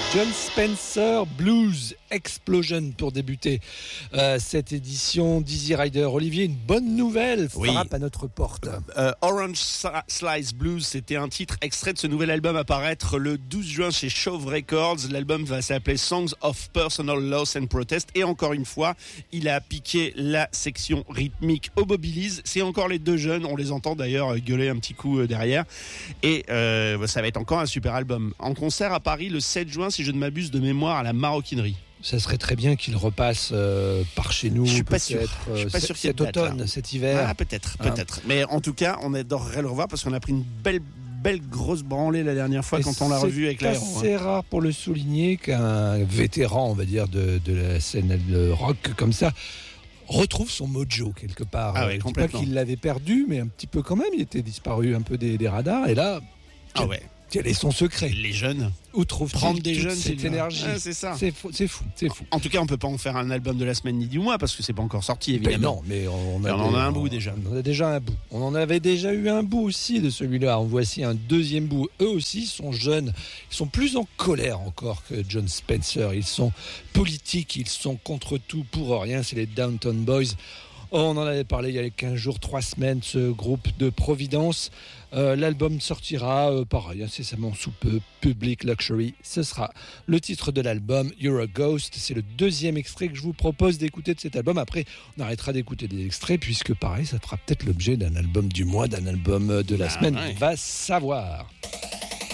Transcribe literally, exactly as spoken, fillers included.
Jon Spencer Blues Explosion pour débuter euh, cette édition d'Easy Rider. Olivier, une bonne nouvelle frappe oui. à notre porte. Euh, Orange Slice Blues, c'était un titre extrait de ce nouvel album à paraître le douze juin chez Chauve Records. L'album va s'appeler Songs of Personal Loss and Protest. Et encore une fois, il a piqué la section rythmique au Bobilise. C'est encore les deux jeunes, on les entend d'ailleurs gueuler un petit coup derrière. Et euh, ça va être encore un super album. En concert à Paris le sept juin, si je ne m'abuse de mémoire, à la Maroquinerie. Ça serait très bien qu'il repasse euh, par chez nous. Je suis pas sûr. Euh, je suis pas sûr cet automne, date, cet hiver. Ah, peut-être, peut-être. Hein. Mais en tout cas, on adorerait le revoir parce qu'on a pris une belle, belle grosse branlée la dernière fois. Et quand on l'a revu avec l'aéro. C'est hein. rare pour le souligner qu'un vétéran, on va dire, de, de la scène de rock comme ça retrouve son mojo quelque part. Ah ouais, je complètement. dis pas qu'il l'avait perdu, mais un petit peu quand même. Il était disparu un peu des, des radars. Et là, ah ouais. Quel est son secret ? Les jeunes. Où trouve-t-il prendre des jeunes, cette c'est énergie ah, C'est ça. C'est fou, c'est fou, c'est fou. En tout cas, on peut pas en faire un album de la semaine ni du mois parce que c'est pas encore sorti, évidemment. Ben non, mais on, a on en des, a un on, bout déjà. On en a déjà un bout. On en avait déjà eu un bout aussi de celui-là. En voici un deuxième bout. Eux aussi sont jeunes. Ils sont plus en colère encore que Jon Spencer. Ils sont politiques. Ils sont contre tout pour rien. C'est les Downtown Boys. Oh, on en avait parlé il y a quinze jours, trois semaines, ce groupe de Providence. Euh, l'album sortira, euh, pareil, incessamment sous peu, Public Luxury. Ce sera le titre de l'album, You're a Ghost. C'est le deuxième extrait que je vous propose d'écouter de cet album. Après, on arrêtera d'écouter des extraits, puisque pareil, ça fera peut-être l'objet d'un album du mois, d'un album de la ah, semaine. Ouais. Va savoir.